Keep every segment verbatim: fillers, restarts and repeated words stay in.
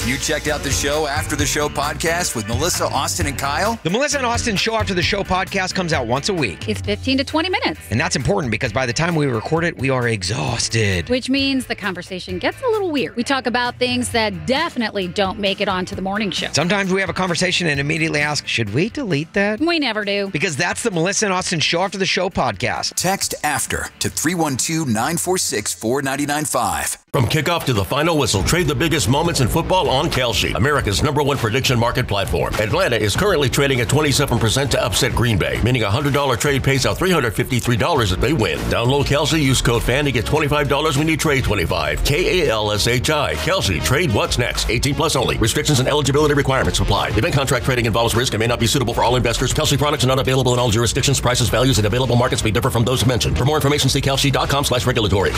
You checked out the show After the Show podcast with Melissa, Austin, and Kyle? The Melissa and Austin Show After the Show podcast comes out once a week. It's fifteen to twenty minutes. And that's important because by the time we record it, we are exhausted. Which means the conversation gets a little weird. We talk about things that definitely don't make it onto the morning show. Sometimes we have a conversation and immediately ask, should we delete that? We never do. Because that's the Melissa and Austin Show After the Show podcast. Text AFTER to three one two, nine four six, four nine nine five. From kickoff to the final whistle, trade the biggest moments in football on Kalshi, America's number one prediction market platform. Atlanta is currently trading at twenty-seven percent to upset Green Bay, meaning a one hundred dollars trade pays out three hundred fifty-three dollars if they win. Download Kalshi, use code FAN to get twenty-five dollars when you trade twenty-five. K A L S H I. Kalshi. Trade what's next. eighteen plus only. Restrictions and eligibility requirements apply. Event contract trading involves risk and may not be suitable for all investors. Kalshi products are not available in all jurisdictions. Prices, values, and available markets may differ from those mentioned. For more information, see kalshi.com slash regulatory.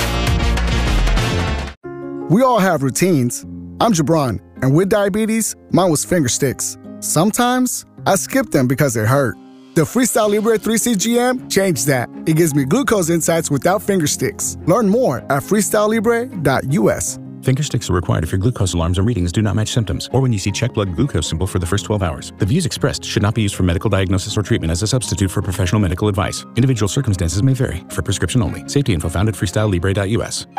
We all have routines. I'm Jabron, and with diabetes, mine was finger sticks. Sometimes I skip them because it hurt. The Freestyle Libre three C G M changed that. It gives me glucose insights without finger sticks. Learn more at freestyle libre dot U S. Finger sticks are required if your glucose alarms or readings do not match symptoms, or when you see check blood glucose symbol for the first twelve hours. The views expressed should not be used for medical diagnosis or treatment as a substitute for professional medical advice. Individual circumstances may vary. For prescription only. Safety info found at freestyle libre dot U S.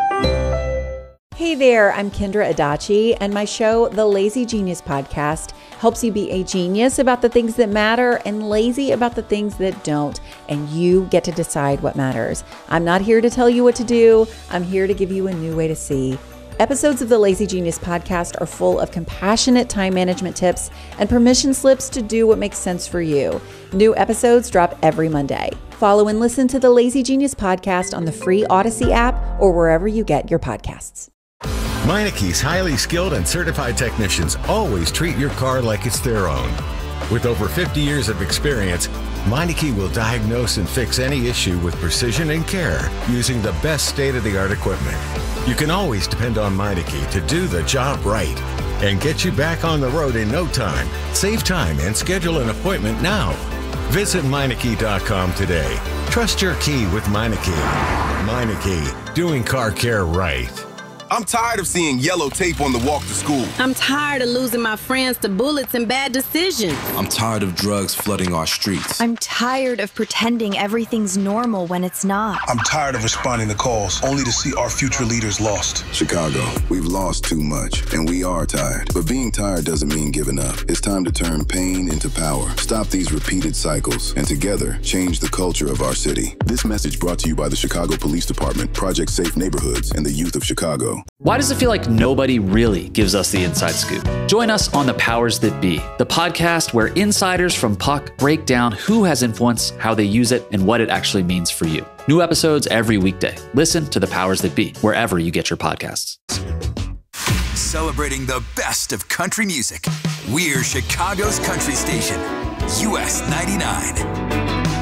Hey there, I'm Kendra Adachi, and my show, The Lazy Genius Podcast, helps you be a genius about the things that matter and lazy about the things that don't, and you get to decide what matters. I'm not here to tell you what to do. I'm here to give you a new way to see. Episodes of the Lazy Genius Podcast are full of compassionate time management tips and permission slips to do what makes sense for you. New episodes drop every Monday. Follow and listen to the Lazy Genius Podcast on the free Odyssey app or wherever you get your podcasts. Meineke's highly skilled and certified technicians always treat your car like it's their own. With over fifty years of experience, Meineke will diagnose and fix any issue with precision and care using the best state-of-the-art equipment. You can always depend on Meineke to do the job right and get you back on the road in no time. Save time and schedule an appointment now. Visit Meineke dot com today. Trust your key with Meineke. Meineke, doing car care right. I'm tired of seeing yellow tape on the walk to school. I'm tired of losing my friends to bullets and bad decisions. I'm tired of drugs flooding our streets. I'm tired of pretending everything's normal when it's not. I'm tired of responding to calls only to see our future leaders lost. Chicago, we've lost too much, and we are tired. But being tired doesn't mean giving up. It's time to turn pain into power. Stop these repeated cycles, and together, change the culture of our city. This message brought to you by the Chicago Police Department, Project Safe Neighborhoods, and the youth of Chicago. Why does it feel like nobody really gives us the inside scoop? Join us on The Powers That Be, the podcast where insiders from Puck break down who has influence, how they use it, and what it actually means for you. New episodes every weekday. Listen to The Powers That Be, wherever you get your podcasts. Celebrating the best of country music. We're Chicago's country station, U S ninety-nine.